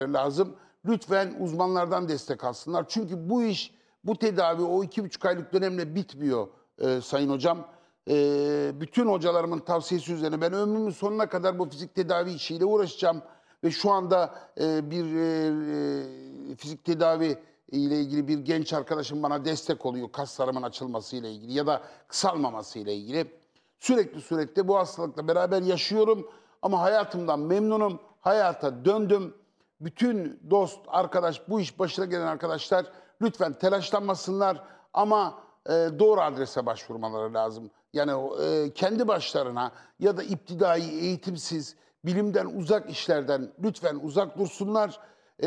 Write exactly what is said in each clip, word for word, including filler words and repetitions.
lazım. Lütfen uzmanlardan destek alsınlar. Çünkü bu iş, bu tedavi o iki buçuk aylık dönemle bitmiyor e, Sayın Hocam. E, bütün hocalarımın tavsiyesi üzerine ben ömrümün sonuna kadar bu fizik tedavi işiyle uğraşacağım. Ve şu anda e, bir e, e, fizik tedavi ile ilgili bir genç arkadaşım bana destek oluyor. Kaslarımın açılması ile ilgili ya da kısalmaması ile ilgili. Sürekli sürekli bu hastalıkla beraber yaşıyorum. Ama hayatımdan memnunum. Hayata döndüm. Bütün dost, arkadaş, bu iş başına gelen arkadaşlar lütfen telaşlanmasınlar ama e, doğru adrese başvurmaları lazım. Yani e, kendi başlarına ya da iptidai, eğitimsiz, bilimden uzak işlerden lütfen uzak dursunlar. E,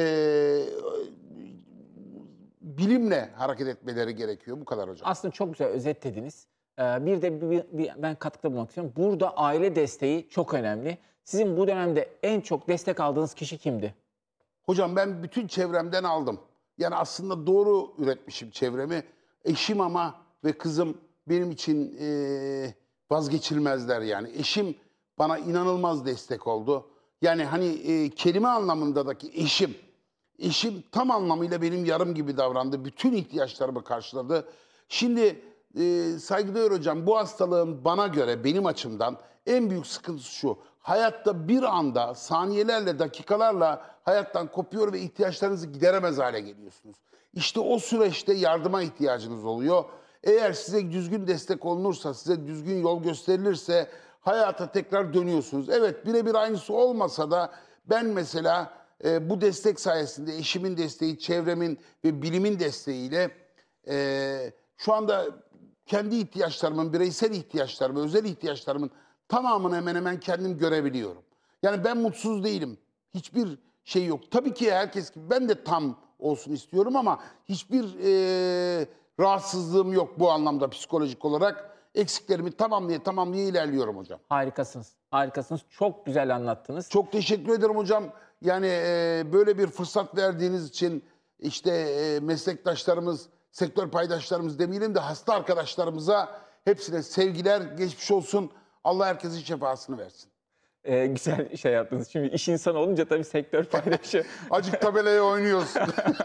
bilimle hareket etmeleri gerekiyor. Bu kadar hocam. Aslında çok güzel özetlediniz. Ee, bir de bir, bir, ben katkıda bulunmak istiyorum. Burada aile desteği çok önemli. Sizin bu dönemde en çok destek aldığınız kişi kimdi? Hocam ben bütün çevremden aldım. Yani aslında doğru üretmişim çevremi. Eşim ama ve kızım benim için e, vazgeçilmezler yani. Eşim bana inanılmaz destek oldu. Yani hani e, kelime anlamındaki eşim. Eşim tam anlamıyla benim yarım gibi davrandı. Bütün ihtiyaçlarımı karşıladı. Şimdi e, saygıdeğer hocam bu hastalığın bana göre benim açımdan en büyük sıkıntısı şu. Hayatta bir anda saniyelerle dakikalarla hayattan kopuyor ve ihtiyaçlarınızı gideremez hale geliyorsunuz. İşte o süreçte yardıma ihtiyacınız oluyor. Eğer size düzgün destek olunursa, size düzgün yol gösterilirse hayata tekrar dönüyorsunuz. Evet birebir aynısı olmasa da ben mesela e, bu destek sayesinde eşimin desteği, çevremin ve bilimin desteğiyle e, şu anda kendi ihtiyaçlarımın, bireysel ihtiyaçlarımı, özel ihtiyaçlarımın tamamını hemen hemen kendim görebiliyorum. Yani ben mutsuz değilim. Hiçbir şey yok. Tabii ki herkes gibi ben de tam olsun istiyorum ama hiçbir e, rahatsızlığım yok bu anlamda psikolojik olarak. Eksiklerimi tamamlaya tamamlaya ilerliyorum hocam. Harikasınız. Harikasınız. Çok güzel anlattınız. Çok teşekkür ederim hocam. Yani e, böyle bir fırsat verdiğiniz için işte e, meslektaşlarımız, sektör paydaşlarımız demeyelim de hasta arkadaşlarımıza hepsine sevgiler, geçmiş olsun. Allah herkesin şifasını versin. Ee, güzel şey yaptınız. Şimdi iş insanı olunca tabii sektör paydaşı. Acık tabelaya oynuyorsun.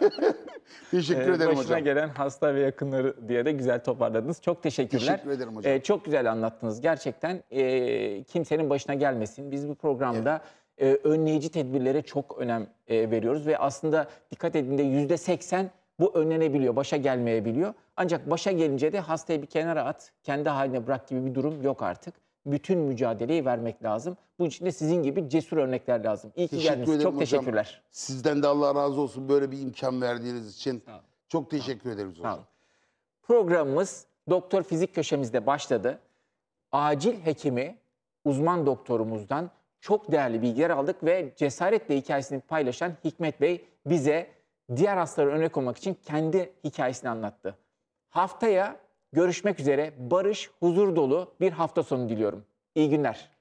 Teşekkür Ee, ederim başına hocam. gelen hasta ve yakınları diye de güzel toparladınız. Çok teşekkürler. Teşekkür ederim hocam. Ee, çok güzel anlattınız. Gerçekten e, kimsenin başına gelmesin. Biz bu programda e, önleyici tedbirlere çok önem e, veriyoruz ve aslında dikkat edin yüzde seksen bu önlenebiliyor, başa gelmeyebiliyor. Ancak başa gelince de hastayı bir kenara at, kendi haline bırak gibi bir durum yok artık. Bütün mücadeleyi vermek lazım. Bu için de sizin gibi cesur örnekler lazım. İyi ki Teşekkür geldiniz. ederim Çok hocam. teşekkürler. Sizden de Allah razı olsun böyle bir imkan verdiğiniz için. Sağ olun. Çok teşekkür ederiz Sağ hocam. olun. Programımız Doktor Fizik Köşemizde başladı. Acil hekimi, uzman doktorumuzdan çok değerli bilgiler aldık ve cesaretle hikayesini paylaşan Hikmet Bey bize diğer hastalara örnek olmak için kendi hikayesini anlattı. Haftaya görüşmek üzere barış, huzur dolu bir hafta sonu diliyorum. İyi günler.